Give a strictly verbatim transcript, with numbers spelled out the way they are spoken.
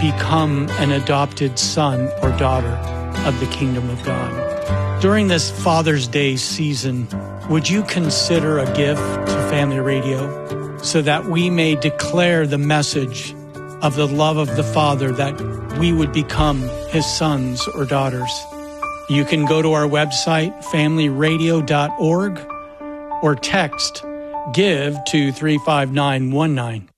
become an adopted son or daughter of the kingdom of God. During this Father's Day season, would you consider a gift to Family Radio so that we may declare the message of the love of the Father, that we would become his sons or daughters? You can go to our website, family radio dot org, or text GIVE to three five nine one nine.